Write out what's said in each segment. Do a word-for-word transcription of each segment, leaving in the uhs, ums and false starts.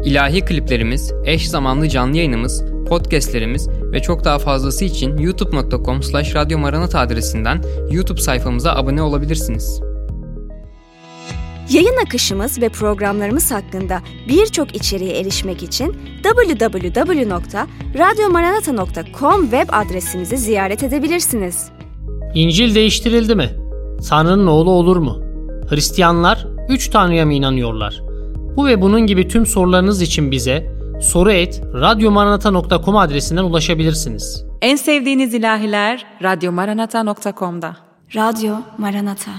İlahi kliplerimiz, eş zamanlı canlı yayınımız, podcastlerimiz ve çok daha fazlası için youtube nokta com slash radyo maranata adresinden YouTube sayfamıza abone olabilirsiniz. Yayın akışımız ve programlarımız hakkında birçok içeriğe erişmek için double-u double-u double-u nokta radyo maranata nokta com web adresimizi ziyaret edebilirsiniz. İncil değiştirildi mi? Tanrı'nın oğlu olur mu? Hristiyanlar üç Tanrı'ya mı inanıyorlar? Bu ve bunun gibi tüm sorularınız için bize soru et radyo maranata nokta com adresinden ulaşabilirsiniz. En sevdiğiniz ilahiler radyo maranata nokta com'da. Radyo Maranata.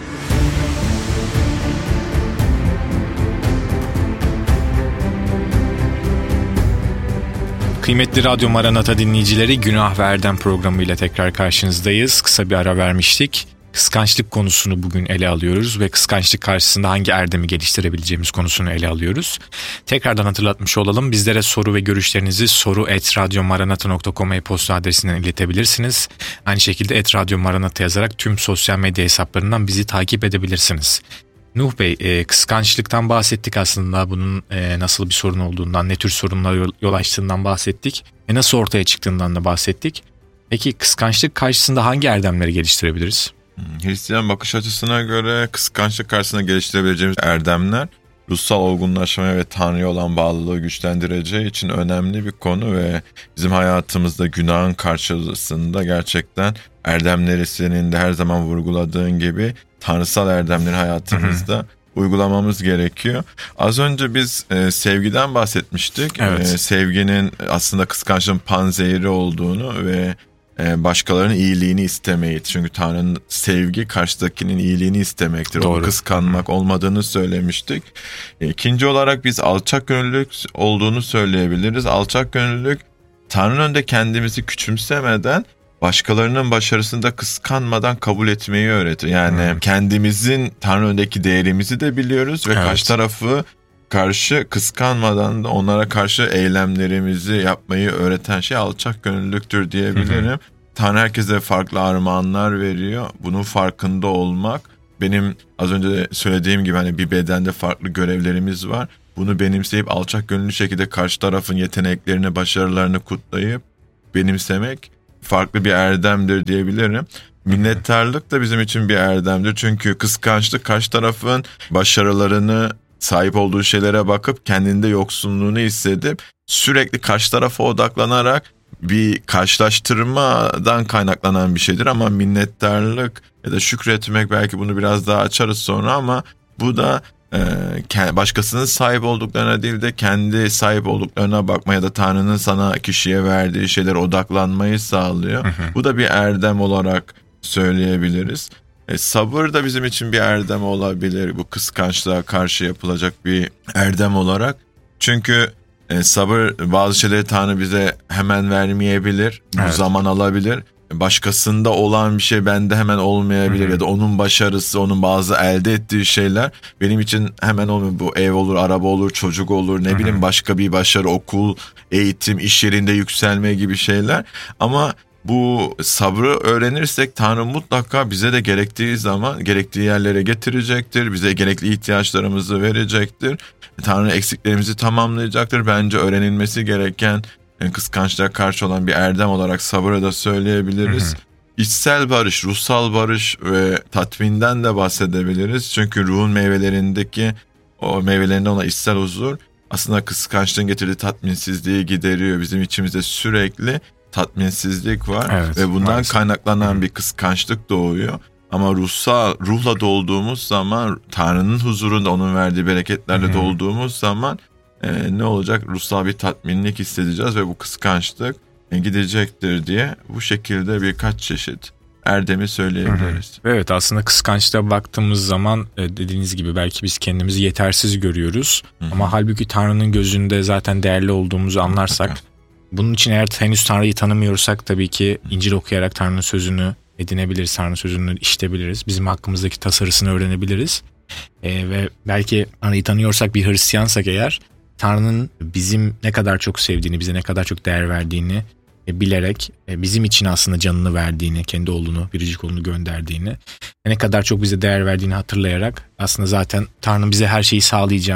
Kıymetli Radyo Maranata dinleyicileri, Günah ve Erdem programıyla tekrar karşınızdayız. Kısa bir ara vermiştik. Kıskançlık konusunu bugün ele alıyoruz ve kıskançlık karşısında hangi erdemi geliştirebileceğimiz konusunu ele alıyoruz. Tekrardan hatırlatmış olalım. Bizlere soru ve görüşlerinizi soru et radyo maranata nokta com e-posta adresinden iletebilirsiniz. Aynı şekilde et radyo maranata yazarak tüm sosyal medya hesaplarından bizi takip edebilirsiniz. Nuh Bey, e, kıskançlıktan bahsettik aslında. Bunun e, nasıl bir sorun olduğundan, ne tür sorunlara yol, yol açtığından bahsettik. Ve nasıl ortaya çıktığından da bahsettik. Peki kıskançlık karşısında hangi erdemleri geliştirebiliriz? Hristiyan bakış açısına göre kıskançlık karşısında geliştirebileceğimiz erdemler ruhsal olgunlaşmaya ve Tanrı'ya olan bağlılığı güçlendireceği için önemli bir konu ve bizim hayatımızda günahın karşısında gerçekten erdemleri senin de her zaman vurguladığın gibi tanrısal erdemleri hayatımızda hı hı. uygulamamız gerekiyor. Az önce biz e, sevgiden bahsetmiştik. Evet. E, sevginin aslında kıskançlığın panzehiri olduğunu ve e, başkalarının iyiliğini istemeyi. Çünkü Tanrı'nın sevgi karşıdakinin iyiliğini istemektir. Doğru. Onu kıskanmak olmadığını söylemiştik. E, ikinci olarak biz alçak gönüllülük olduğunu söyleyebiliriz. Alçak gönüllülük Tanrı'nın önünde kendimizi küçümsemeden başkalarının başarısını da kıskanmadan kabul etmeyi öğretir. Yani hmm. kendimizin Tanrı önündeki değerimizi de biliyoruz ve evet. karşı tarafı karşı kıskanmadan da onlara karşı eylemlerimizi yapmayı öğreten şey alçak gönüllülüktür diyebilirim. Hmm. Tanrı herkese farklı armağanlar veriyor. Bunun farkında olmak, benim az önce söylediğim gibi hani bir bedende farklı görevlerimiz var. Bunu benimseyip alçak gönüllü şekilde karşı tarafın yeteneklerini, başarılarını kutlayıp benimsemek farklı bir erdemdir diyebilirim. Minnettarlık da bizim için bir erdemdir. Çünkü kıskançlık karşı tarafın başarılarını, sahip olduğu şeylere bakıp kendinde yoksunluğunu hissedip sürekli karşı tarafa odaklanarak bir karşılaştırmadan kaynaklanan bir şeydir. Ama minnettarlık ya da şükretmek, belki bunu biraz daha açarız sonra, ama bu da başkasının sahip olduklarına değil de kendi sahip olduklarına bakmaya da Tanrı'nın sana, kişiye verdiği şeylere odaklanmayı sağlıyor. Hı hı. Bu da bir erdem olarak söyleyebiliriz. E, sabır da bizim için bir erdem olabilir. Bu kıskançlığa karşı yapılacak bir erdem olarak. Çünkü e, sabır, bazı şeyleri Tanrı bize hemen vermeyebilir. Evet. Bu zaman alabilir. Başkasında olan bir şey bende hemen olmayabilir. Hı hı. Ya da onun başarısı, onun bazı elde ettiği şeyler benim için hemen olmuyor. Bu ev olur, araba olur, çocuk olur, ne hı hı. bileyim başka bir başarı, okul, eğitim, iş yerinde yükselme gibi şeyler. Ama bu sabrı öğrenirsek Tanrı mutlaka bize de gerektiği zaman gerektiği yerlere getirecektir. Bize gerekli ihtiyaçlarımızı verecektir. Tanrı eksiklerimizi tamamlayacaktır. Bence öğrenilmesi gereken, yani kıskançlığa karşı olan bir erdem olarak sabırı da söyleyebiliriz. Hı hı. İçsel barış, ruhsal barış ve tatminden de bahsedebiliriz. Çünkü ruhun meyvelerindeki, o meyvelerinde olan içsel huzur aslında kıskançlığın getirdiği tatminsizliği gideriyor. Bizim içimizde sürekli tatminsizlik var, evet, ve bundan maalesef kaynaklanan bir kıskançlık doğuyor. Ama ruhsal, ruhla dolduğumuz zaman, Tanrı'nın huzurunda onun verdiği bereketlerle Hı-hı. dolduğumuz zaman e, ne olacak? Ruhsal bir tatminlik hissedeceğiz ve bu kıskançlık e, gidecektir diye bu şekilde birkaç çeşit erdemi söyleyebiliriz. Hı-hı. Evet, aslında kıskançlığa baktığımız zaman dediğiniz gibi belki biz kendimizi yetersiz görüyoruz. Hı-hı. Ama halbuki Tanrı'nın gözünde zaten değerli olduğumuzu anlarsak, Hı-hı. bunun için eğer henüz Tanrı'yı tanımıyorsak tabii ki İncil okuyarak Tanrı'nın sözünü edinebiliriz, Tanrı'nın sözünü işitebiliriz. Bizim hakkımızdaki tasarısını öğrenebiliriz. Ee, ve belki Tanrı'yı tanıyorsak, bir Hristiyansak eğer, Tanrı'nın bizim ne kadar çok sevdiğini, bize ne kadar çok değer verdiğini e, bilerek e, bizim için aslında canını verdiğini, kendi oğlunu, biricik oğlunu gönderdiğini, ne kadar çok bize değer verdiğini hatırlayarak aslında zaten Tanrı'nın bize her şeyi sağlayacağını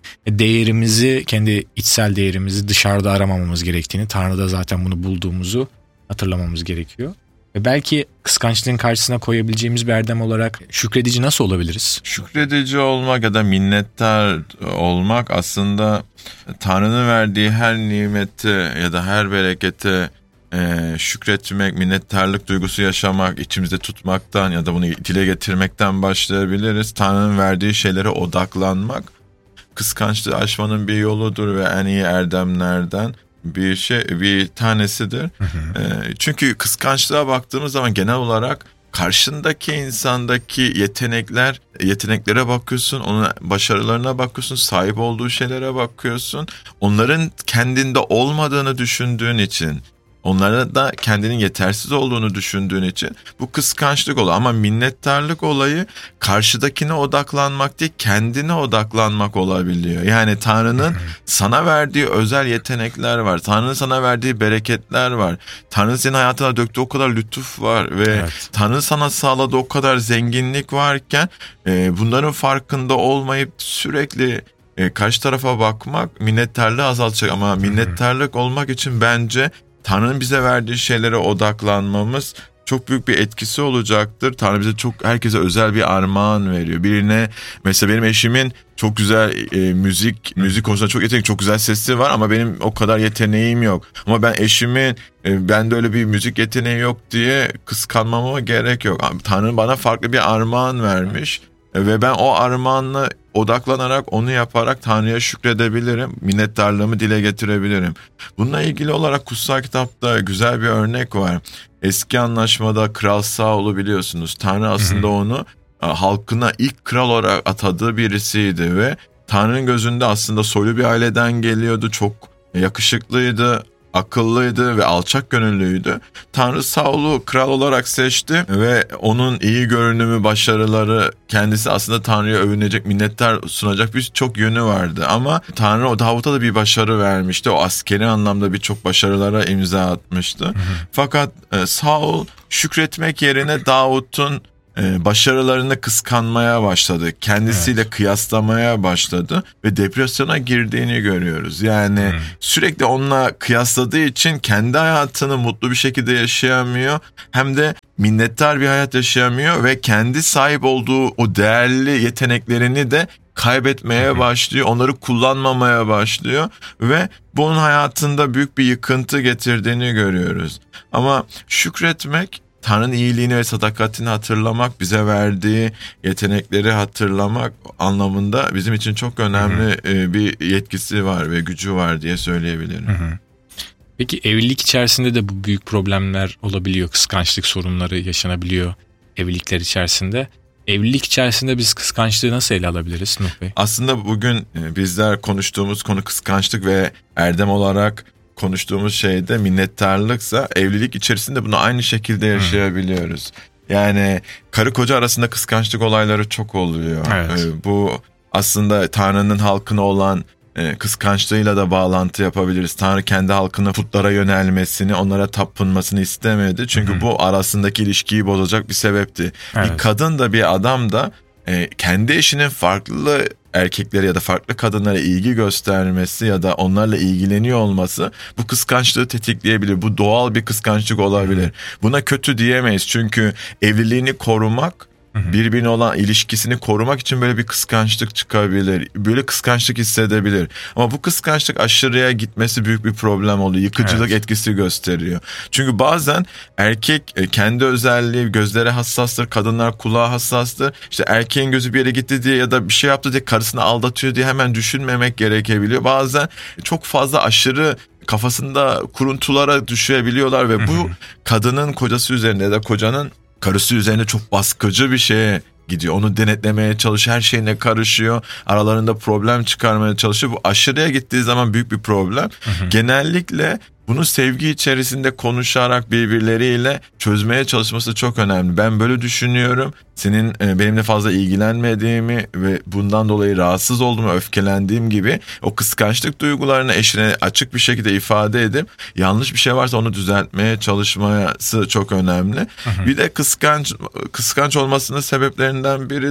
değerimizi, kendi içsel değerimizi dışarıda aramamamız gerektiğini, Tanrı'da zaten bunu bulduğumuzu hatırlamamız gerekiyor. Ve belki kıskançlığın karşısına koyabileceğimiz bir erdem olarak şükredici nasıl olabiliriz? Şükredici olmak ya da minnettar olmak aslında Tanrı'nın verdiği her nimete ya da her berekete e, şükretmek, minnettarlık duygusu yaşamak, içimizde tutmaktan ya da bunu dile getirmekten başlayabiliriz. Tanrı'nın verdiği şeylere odaklanmak kıskançlığı aşmanın bir yoludur ve en iyi erdemlerden bir şey bir tanesidir. Hı hı. E, çünkü kıskançlığa baktığımız zaman genel olarak karşındaki insandaki yetenekler, yeteneklere bakıyorsun, onun başarılarına bakıyorsun, sahip olduğu şeylere bakıyorsun. Onların kendinde olmadığını düşündüğün için, onlara da kendinin yetersiz olduğunu düşündüğün için bu kıskançlık oluyor. Ama minnettarlık olayı karşıdakine odaklanmak değil, kendine odaklanmak olabiliyor. Yani Tanrı'nın sana verdiği özel yetenekler var. Tanrı'nın sana verdiği bereketler var. Tanrı'nın senin hayatına döktüğü o kadar lütuf var ve evet. Tanrı sana sağladığı o kadar zenginlik varken e, bunların farkında olmayıp sürekli e, karşı tarafa bakmak minnettarlığı azaltacak. Ama minnettarlık olmak için bence Tanrı'nın bize verdiği şeylere odaklanmamız çok büyük bir etkisi olacaktır. Tanrı bize çok, herkese özel bir armağan veriyor. Birine, mesela benim eşimin çok güzel e, müzik müzik konusunda çok yetenekli, çok güzel sesi var ama benim o kadar yeteneğim yok. Ama ben eşimin e, bende öyle bir müzik yeteneği yok diye kıskanmama gerek yok. Tanrı bana farklı bir armağan vermiş. Ve ben o armağanla odaklanarak, onu yaparak Tanrı'ya şükredebilirim, minnettarlığımı dile getirebilirim. Bununla ilgili olarak kutsal kitapta güzel bir örnek var. Eski anlaşmada Kral Saul'u biliyorsunuz. Tanrı aslında onu halkına ilk kral olarak atadığı birisiydi ve Tanrı'nın gözünde aslında soylu bir aileden geliyordu, çok yakışıklıydı, akıllıydı ve alçak gönüllüydü. Tanrı Saul'u kral olarak seçti ve onun iyi görünümü, başarıları, kendisi aslında Tanrı'ya övünecek, minnettar sunacak birçok yönü vardı. Ama Tanrı o Davut'a da bir başarı vermişti. O askeri anlamda birçok başarılara imza atmıştı. Hı hı. Fakat e, Saul şükretmek yerine Davut'un Ee, başarılarını kıskanmaya başladı. Kendisiyle evet. kıyaslamaya başladı ve depresyona girdiğini görüyoruz. Yani hmm. sürekli onunla kıyasladığı için kendi hayatını mutlu bir şekilde yaşayamıyor. Hem de minnettar bir hayat yaşayamıyor ve kendi sahip olduğu o değerli yeteneklerini de kaybetmeye hmm. başlıyor. Onları kullanmamaya başlıyor ve bunun hayatında büyük bir yıkıntı getirdiğini görüyoruz. Ama şükretmek, Tanrı'nın iyiliğini ve sadakatini hatırlamak, bize verdiği yetenekleri hatırlamak anlamında bizim için çok önemli hı hı. bir yetkisi var ve gücü var diye söyleyebilirim. Hı hı. Peki evlilik içerisinde de bu büyük problemler olabiliyor, kıskançlık sorunları yaşanabiliyor evlilikler içerisinde. Evlilik içerisinde biz kıskançlığı nasıl ele alabiliriz Nuh Bey? Aslında bugün bizler konuştuğumuz konu kıskançlık ve erdem olarak konuştuğumuz şeyde minnettarlıksa, evlilik içerisinde bunu aynı şekilde yaşayabiliyoruz. Yani karı koca arasında kıskançlık olayları çok oluyor. Evet. Bu aslında Tanrı'nın halkına olan kıskançlığıyla da bağlantı yapabiliriz. Tanrı kendi halkının putlara yönelmesini, onlara tapınmasını istemedi. Çünkü Hı-hı. bu arasındaki ilişkiyi bozacak bir sebepti. Evet. Bir kadın da bir adam da kendi eşinin farklı erkeklere ya da farklı kadınlara ilgi göstermesi ya da onlarla ilgileniyor olması bu kıskançlığı tetikleyebilir. Bu doğal bir kıskançlık olabilir. Buna kötü diyemeyiz çünkü evliliğini korumak, birbirine olan ilişkisini korumak için böyle bir kıskançlık çıkabilir. Böyle kıskançlık hissedebilir. Ama bu kıskançlık aşırıya gitmesi büyük bir problem oluyor. Yıkıcılık evet. etkisi gösteriyor. Çünkü bazen erkek kendi özelliği, gözlere hassastır, kadınlar kulağa hassastır. İşte erkeğin gözü bir yere gitti diye ya da bir şey yaptı diye karısını aldatıyor diye hemen düşünmemek gerekebiliyor. Bazen çok fazla aşırı kafasında kuruntulara düşebiliyorlar ve bu kadının kocası üzerinde ya da kocanın karısı üzerine çok baskıcı bir şeye gidiyor. Onu denetlemeye çalışıyor. Her şeyine karışıyor. Aralarında problem çıkarmaya çalışıyor. Bu aşırıya gittiği zaman büyük bir problem. Hı hı. Genellikle bunu sevgi içerisinde konuşarak birbirleriyle çözmeye çalışması çok önemli. Ben böyle düşünüyorum. Senin benimle fazla ilgilenmediğimi ve bundan dolayı rahatsız olduğumu, öfkelendiğim gibi o kıskançlık duygularını eşine açık bir şekilde ifade edip yanlış bir şey varsa onu düzeltmeye çalışması çok önemli. Hı hı. Bir de kıskanç kıskanç olmasının sebeplerinden biri de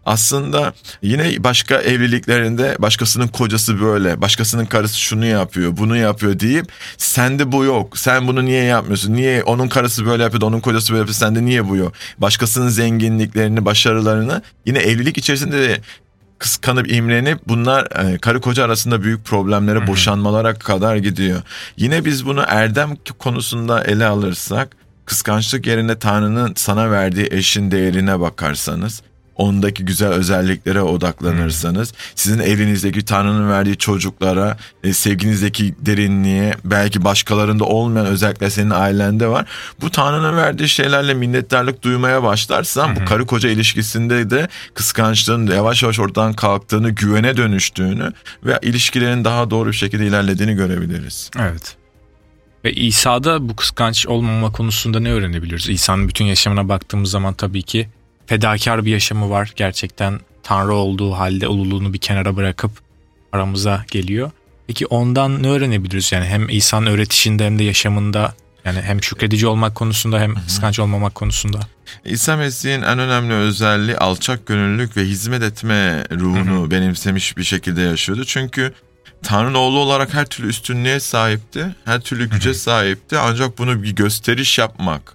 Aslında yine başka evliliklerinde başkasının kocası böyle, başkasının karısı şunu yapıyor, bunu yapıyor deyip sende bu yok. Sen bunu niye yapmıyorsun? Niye onun karısı böyle yapıyor, onun kocası böyle yapıyor, sende niye bu yok? Başkasının zenginliklerini, başarılarını yine evlilik içerisinde de kıskanıp imrenip bunlar karı koca arasında büyük problemlere, boşanmalara kadar gidiyor. Yine biz bunu erdem konusunda ele alırsak, kıskançlık yerine Tanrı'nın sana verdiği eşin değerine bakarsanız, ondaki güzel özelliklere odaklanırsanız, sizin evinizdeki Tanrı'nın verdiği çocuklara, sevginizdeki derinliğe, belki başkalarında olmayan özellikler senin ailende var. Bu Tanrı'nın verdiği şeylerle minnettarlık duymaya başlarsan, bu karı koca ilişkisinde de kıskançlığın yavaş yavaş ortadan kalktığını, güvene dönüştüğünü ve ilişkilerin daha doğru bir şekilde ilerlediğini görebiliriz. Evet. Ve İsa'da bu kıskanç olmama konusunda ne öğrenebiliyoruz? İsa'nın bütün yaşamına baktığımız zaman tabii ki fedakar bir yaşamı var. Gerçekten Tanrı olduğu halde ululuğunu bir kenara bırakıp aramıza geliyor. Peki ondan ne öğrenebiliriz? Yani hem İsa'nın öğretişinde hem de yaşamında, yani hem şükredici olmak konusunda hem kıskanç olmamak konusunda. İsa Mesih'in en önemli özelliği alçak gönüllülük ve hizmet etme ruhunu hı hı. benimsemiş bir şekilde yaşıyordu. Çünkü Tanrı'nın oğlu olarak her türlü üstünlüğe sahipti, her türlü güce hı hı. sahipti. Ancak bunu bir gösteriş yapmak,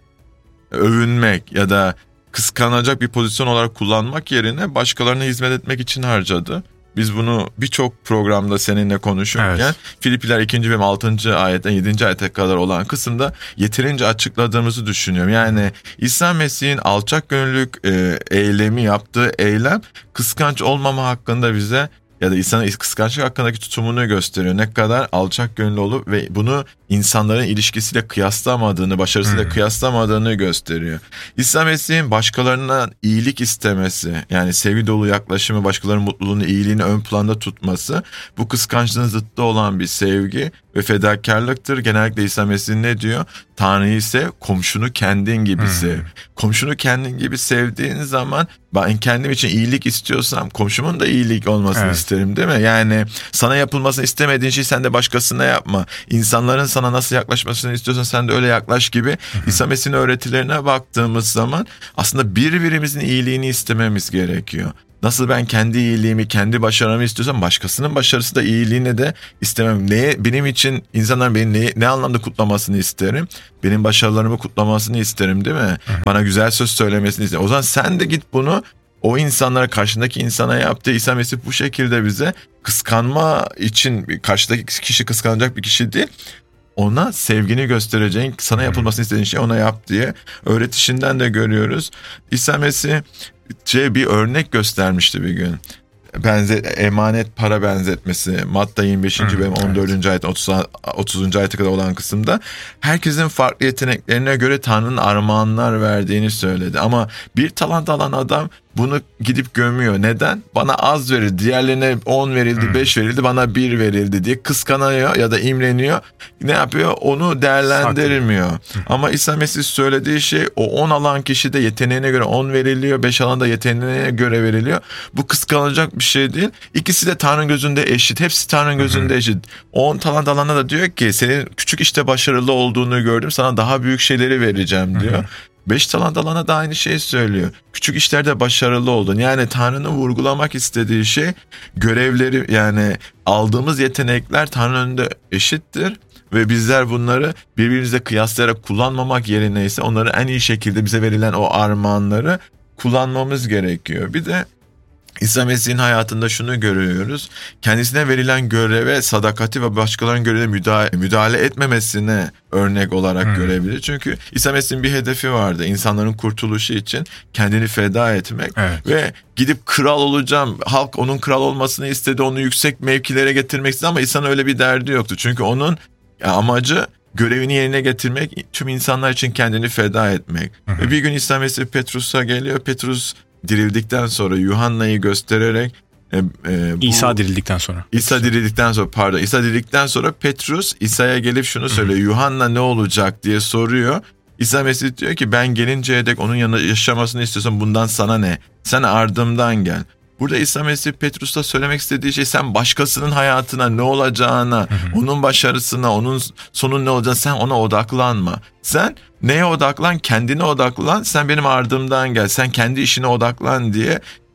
övünmek ya da kıskanacak bir pozisyon olarak kullanmak yerine başkalarına hizmet etmek için harcadı. Biz bunu birçok programda seninle konuşurken evet. Filipiler ikinci bölüm altıncı ayetten yedinci ayete kadar olan kısımda yeterince açıkladığımızı düşünüyorum. Yani İsa Mesih'in alçak gönüllülük e, eylemi yaptığı eylem kıskanç olmama hakkında bize ya da İsa'nın kıskançlık hakkındaki tutumunu gösteriyor. Ne kadar alçak gönüllü olup ve bunu insanların ilişkisiyle kıyaslamadığını, başarısıyla hmm. kıyaslamadığını gösteriyor. İsa Mesih'in başkalarından iyilik istemesi, yani sevgi dolu yaklaşımı, başkalarının mutluluğunu, iyiliğini ön planda tutması, bu kıskançlığın zıttı olan bir sevgi ve fedakarlıktır. Genellikle İsa Mesih ne diyor? Tanrı'yı ise komşunu kendin gibi hmm. sev. Komşunu kendin gibi sevdiğin zaman, ben kendim için iyilik istiyorsam komşumun da iyilik olmasını evet. isterim, değil mi? Yani sana yapılmasını istemediğin şey sen de başkasına yapma. İnsanların sana nasıl yaklaşmasını istiyorsan sen de öyle yaklaş gibi. Hı hı. İsa Mesih'in öğretilerine baktığımız zaman aslında birbirimizin iyiliğini istememiz gerekiyor. Nasıl ben kendi iyiliğimi, kendi başarımı istiyorsam başkasının başarısı da iyiliğini de istemem. Neye, benim için insanlar beni ne, ne anlamda kutlamasını isterim? Benim başarılarımı kutlamasını isterim, değil mi? Hı hı. Bana güzel söz söylemesini isterim. O zaman sen de git bunu o insanlara, karşındaki insana yaptığı. İsa Mesih bu şekilde bize kıskanma için, karşıdaki kişi kıskanacak bir kişi değil, ona sevgini göstereceğin, sana yapılmasını istediğin şey ona yap diye öğretişinden de görüyoruz. İsa Mesih şey, bir örnek göstermişti bir gün. Benze, emanet para benzetmesi, Matta yirmi beşinci bölüm on dördüncü ayet otuzuncu ayete kadar olan kısımda herkesin farklı yeteneklerine göre Tanrı'nın armağanlar verdiğini söyledi. Ama bir talant alan adam bunu gidip gömüyor. Neden? Bana az verildi, diğerlerine on verildi, beş verildi, bana bir verildi diye kıskanıyor ya da imreniyor. Ne yapıyor? Onu değerlendirmiyor. Ama İsa Mesih söylediği şey, o on alan kişi de yeteneğine göre on veriliyor, beş alan da yeteneğine göre veriliyor. Bu kıskanılacak bir şey değil. İkisi de Tanrı'nın gözünde eşit. Hepsi Tanrı'nın gözünde eşit. on talant alana da diyor ki senin küçük işte başarılı olduğunu gördüm, sana daha büyük şeyleri vereceğim diyor. Beş talant alana da aynı şeyi söylüyor. Küçük işlerde başarılı oldun. Yani Tanrı'nın vurgulamak istediği şey, görevleri, yani aldığımız yetenekler Tanrı'nın önünde eşittir. Ve bizler bunları birbirimizle kıyaslayarak kullanmamak yerine ise onları en iyi şekilde bize verilen o armağanları kullanmamız gerekiyor. Bir de İsa Mesih'in hayatında şunu görüyoruz. Kendisine verilen göreve sadakati ve başkalarının görevine müdahale, müdahale etmemesine örnek olarak hmm. görebilir. Çünkü İsa Mesih'in bir hedefi vardı. İnsanların kurtuluşu için kendini feda etmek. Evet. Ve gidip kral olacağım. Halk onun kral olmasını istedi. Onu yüksek mevkilere getirmek istedi ama İsa'nın öyle bir derdi yoktu. Çünkü onun amacı görevini yerine getirmek, tüm insanlar için kendini feda etmek. Hmm. Ve bir gün İsa Mesih Petrus'a geliyor. Petrus dirildikten sonra Yuhanna'yı göstererek e, e, bu, İsa dirildikten sonra. İsa dirildikten sonra pardon. İsa dirildikten sonra Petrus İsa'ya gelip şunu söylüyor. Yuhanna ne olacak diye soruyor. İsa Mesih diyor ki ben gelinceye dek onun yanında yaşamasını istiyorsan bundan sana ne? Sen ardımdan gel. Burada İsa Mesih Petrus'a söylemek istediği şey, sen başkasının hayatına ne olacağına, hı hı. onun başarısına, onun sonun ne olacağına sen ona odaklanma. Sen neye odaklan? Kendine odaklan. Sen benim ardımdan gel. Sen kendi işine odaklan diye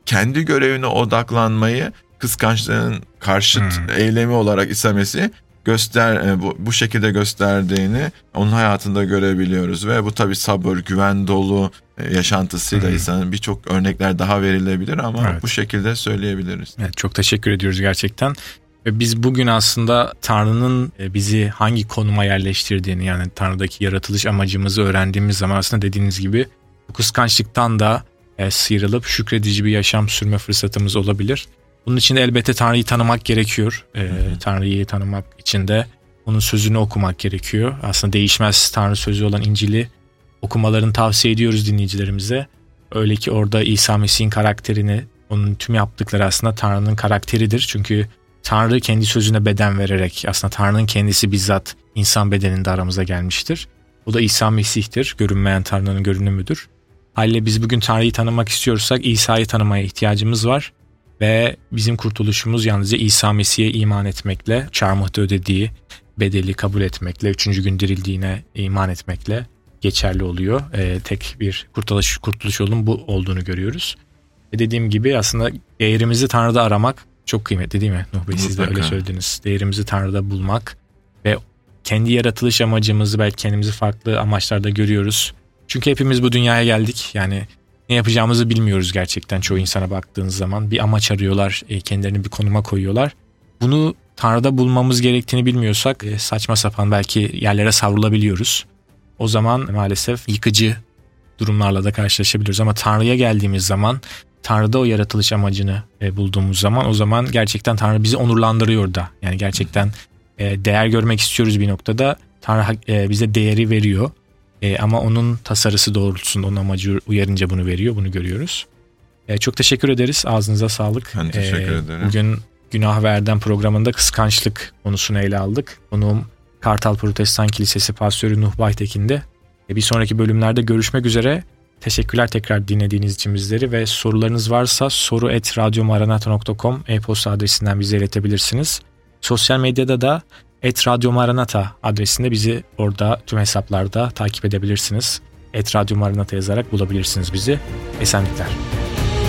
kendi görevine odaklanmayı kıskançlığın karşıt hmm. eylemi olarak İsa Mesih göster bu, bu şekilde gösterdiğini onun hayatında görebiliyoruz ve bu tabii sabır, güven dolu yaşantısıyla hmm. İsa'nın birçok örnekler daha verilebilir ama evet. bu şekilde söyleyebiliriz. Evet, çok teşekkür ediyoruz gerçekten. Ve biz bugün aslında Tanrı'nın bizi hangi konuma yerleştirdiğini, yani Tanrı'daki yaratılış amacımızı öğrendiğimiz zaman aslında dediğiniz gibi bu kıskançlıktan da e, sıyrılıp şükredici bir yaşam sürme fırsatımız olabilir. Bunun için de elbette Tanrı'yı tanımak gerekiyor. E, Tanrı'yı tanımak için de onun sözünü okumak gerekiyor. Aslında değişmez Tanrı sözü olan İncil'i okumalarını tavsiye ediyoruz dinleyicilerimize. Öyle ki orada İsa Mesih'in karakterini, onun tüm yaptıkları aslında Tanrı'nın karakteridir. Çünkü Tanrı kendi sözüne beden vererek aslında Tanrı'nın kendisi bizzat insan bedeninde aramıza gelmiştir. O da İsa Mesih'tir. Görünmeyen Tanrı'nın görünümüdür. Haliyle biz bugün Tanrı'yı tanımak istiyorsak İsa'yı tanımaya ihtiyacımız var. Ve bizim kurtuluşumuz yalnızca İsa Mesih'e iman etmekle, çarmıhta ödediği bedeli kabul etmekle, üçüncü gün dirildiğine iman etmekle geçerli oluyor. Ee, tek bir kurtuluş, kurtuluş yolunun bu olduğunu görüyoruz. Ve dediğim gibi aslında değerimizi Tanrı'da aramak çok kıymetli değil mi Nuh Bey? Siz de öyle söylediniz. Değerimizi Tanrı'da bulmak ve kendi yaratılış amacımızı belki kendimizi farklı amaçlarda görüyoruz. Çünkü hepimiz bu dünyaya geldik. Yani ne yapacağımızı bilmiyoruz gerçekten çoğu insana baktığınız zaman. Bir amaç arıyorlar, kendilerini bir konuma koyuyorlar. Bunu Tanrı'da bulmamız gerektiğini bilmiyorsak saçma sapan belki yerlere savrulabiliyoruz. O zaman maalesef yıkıcı durumlarla da karşılaşabiliyoruz. Ama Tanrı'ya geldiğimiz zaman, Tanrı'da o yaratılış amacını bulduğumuz zaman o zaman gerçekten Tanrı bizi onurlandırıyor da. Yani gerçekten değer görmek istiyoruz bir noktada. Tanrı bize değeri veriyor. E, ama onun tasarısı doğrultusunda, onun amacı uyarınca bunu veriyor, bunu görüyoruz. E, çok teşekkür ederiz, ağzınıza sağlık. Ben teşekkür e, ederim. Bugün Günah ve Erdem programında kıskançlık konusunu ele aldık. Konuğum Kartal Protestan Kilisesi Pastörü Nuh Baytekin'de. E, bir sonraki bölümlerde görüşmek üzere. Teşekkürler tekrar dinlediğiniz için bizleri ve sorularınız varsa soru et radyomaranata nokta com e-posta adresinden bize iletebilirsiniz. Sosyal medyada da et radyomaranata adresinde bizi orada tüm hesaplarda takip edebilirsiniz. et radyomaranata yazarak bulabilirsiniz bizi. Esenlikler.